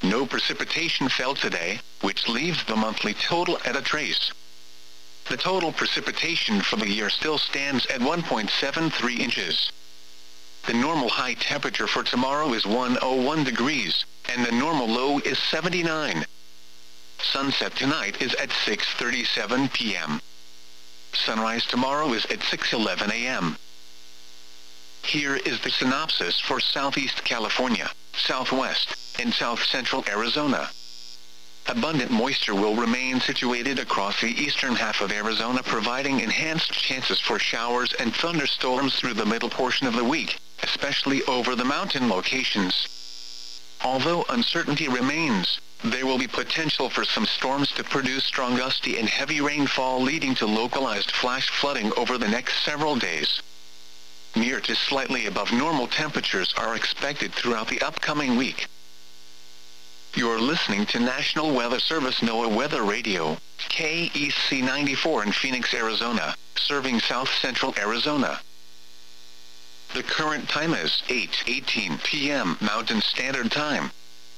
No precipitation fell today, which leaves the monthly total at a trace. The total precipitation for the year still stands at 1.73 inches. The normal high temperature for tomorrow is 101 degrees, and the normal low is 79. Sunset tonight is at 6:37 p.m. Sunrise tomorrow is at 6:11 a.m. Here is the synopsis for Southeast California, Southwest, and South Central Arizona. Abundant moisture will remain situated across the eastern half of Arizona, providing enhanced chances for showers and thunderstorms through the middle portion of the week, especially over the mountain locations. Although uncertainty remains, there will be potential for some storms to produce strong gusty and heavy rainfall, leading to localized flash flooding over the next several days. Near to slightly above normal temperatures are expected throughout the upcoming week. You're listening to National Weather Service NOAA Weather Radio, KEC 94 in Phoenix, Arizona, serving South Central Arizona. The current time is 8:18 p.m. Mountain Standard Time.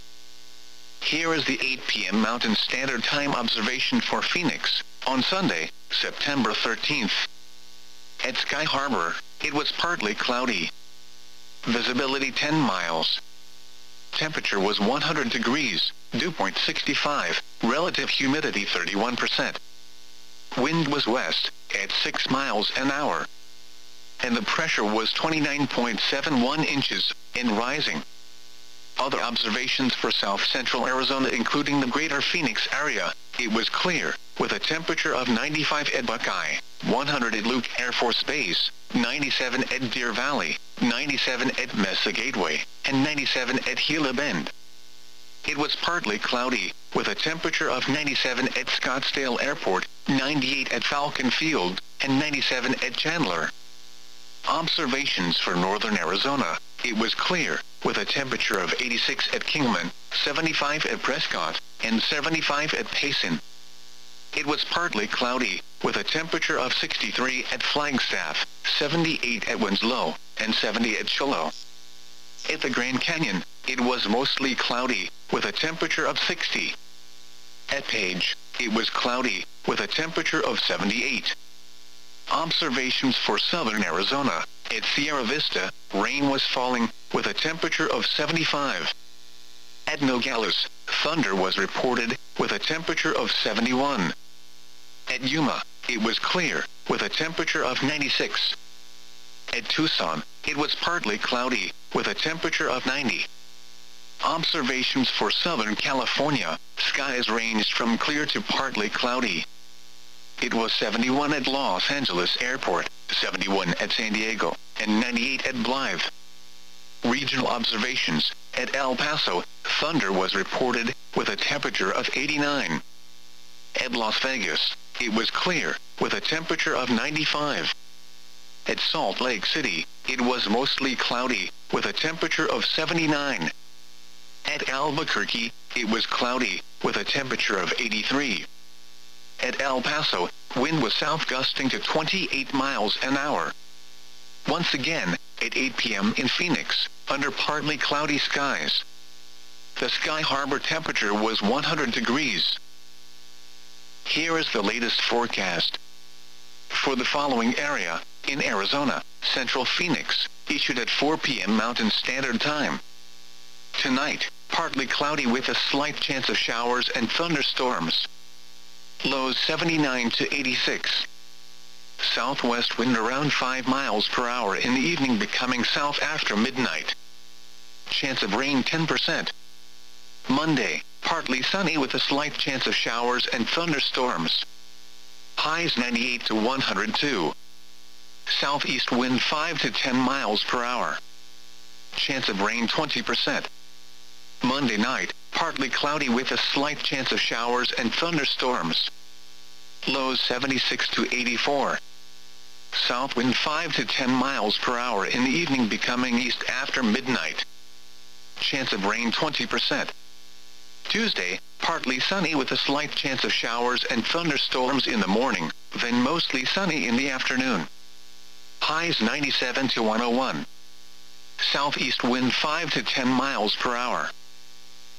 Here is the 8 p.m. Mountain Standard Time observation for Phoenix, on Sunday, September 13th. At Sky Harbor, it was partly cloudy. Visibility 10 miles. Temperature was 100 degrees, dew point 65, relative humidity 31%. Wind was west, at 6 miles an hour. And the pressure was 29.71 inches, and rising. Other observations for South Central Arizona, including the greater Phoenix area, it was clear, with a temperature of 95 at Buckeye, 100 at Luke Air Force Base, 97 at Deer Valley, 97 at Mesa Gateway, and 97 at Gila Bend. It was partly cloudy, with a temperature of 97 at Scottsdale Airport, 98 at Falcon Field, and 97 at Chandler. Observations for northern Arizona, it was clear, with a temperature of 86 at Kingman, 75 at Prescott, and 75 at Payson. It was partly cloudy, with a temperature of 63 at Flagstaff, 78 at Winslow, and 70 at Shiloh. At the Grand Canyon, it was mostly cloudy, with a temperature of 60. At Page, it was cloudy, with a temperature of 78. Observations for southern Arizona, at Sierra Vista, rain was falling, with a temperature of 75. At Nogales, thunder was reported, with a temperature of 71. At Yuma, it was clear, with a temperature of 96. At Tucson, it was partly cloudy, with a temperature of 90. Observations for Southern California, skies ranged from clear to partly cloudy. It was 71 at Los Angeles Airport, 71 at San Diego, and 98 at Blythe. Regional observations, at El Paso, thunder was reported, with a temperature of 89. At Las Vegas, it was clear, with a temperature of 95. At Salt Lake City, it was mostly cloudy, with a temperature of 79. At Albuquerque, it was cloudy, with a temperature of 83. At El Paso, wind was south gusting to 28 miles an hour. Once again, at 8 p.m. in Phoenix, under partly cloudy skies. The Sky Harbor temperature was 100 degrees. Here is the latest forecast. For the following area, in Arizona, Central Phoenix, issued at 4 p.m. Mountain Standard Time. Tonight, partly cloudy with a slight chance of showers and thunderstorms. Lows 79 to 86. Southwest wind around 5 miles per hour in the evening, becoming south after midnight. Chance of rain 10%. Monday, partly sunny with a slight chance of showers and thunderstorms. Highs 98 to 102. Southeast wind 5 to 10 miles per hour. Chance of rain 20%. Monday night, partly cloudy with a slight chance of showers and thunderstorms. Lows 76 to 84. South wind 5 to 10 miles per hour in the evening, becoming east after midnight. Chance of rain 20%. Tuesday, partly sunny with a slight chance of showers and thunderstorms in the morning, then mostly sunny in the afternoon. Highs 97 to 101. Southeast wind 5 to 10 miles per hour.